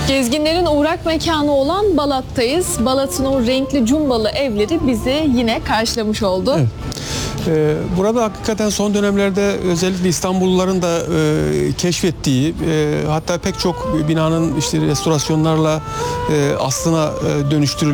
Gezginlerin uğrak mekanı olan Balat'tayız. Balat'ın o renkli cumbalı evleri bizi yine karşılamış oldu. Evet. Burada hakikaten son dönemlerde özellikle İstanbulluların da keşfettiği, hatta pek çok binanın işte restorasyonlarla aslına dönüştürülmesi